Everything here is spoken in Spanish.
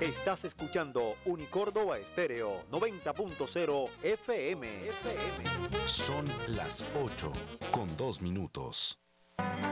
Estás escuchando Unicórdoba Estéreo 90.0 FM. Son las 8:02.